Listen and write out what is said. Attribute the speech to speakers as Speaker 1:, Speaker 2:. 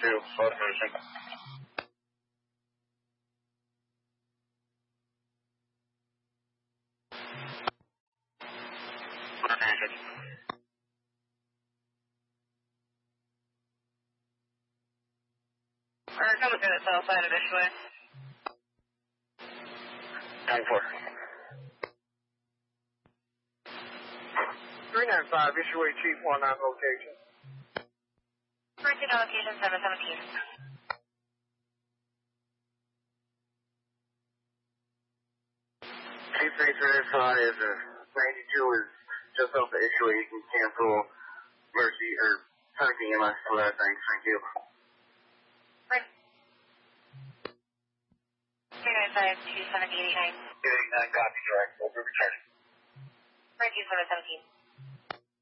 Speaker 1: 2, slow position.
Speaker 2: Come to the south side of Ishway.
Speaker 1: 94.
Speaker 3: 395, Ishway Chief 1 on location.
Speaker 2: Proceed on location 717.
Speaker 1: Chief 335 is 92 is just off the issue. You can cancel Mercy or Turkey EMS for that. Thank you.
Speaker 2: 395 27089.
Speaker 1: 89, copy, direct. Over returning.
Speaker 2: Thank you, 717.